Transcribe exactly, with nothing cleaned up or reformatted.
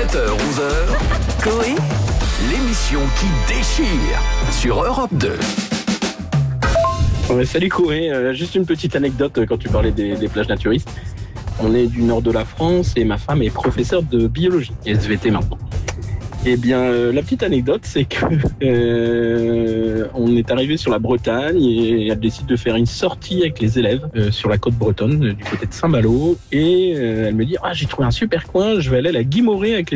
sept heures onze heures, Coé, l'émission qui déchire sur Europe deux. Ouais, salut Coé, euh, juste une petite anecdote euh, quand tu parlais des, des plages naturistes. On est du nord de la France et ma femme est professeure de biologie, S V T maintenant. Eh bien, euh, la petite anecdote, c'est que euh, on est arrivé sur la Bretagne et elle décide de faire une sortie avec les élèves euh, sur la côte bretonne, euh, du côté de Saint-Malo. Et euh, elle me dit « Ah, j'ai trouvé un super coin, je vais aller à la Guimaury avec les enfants. »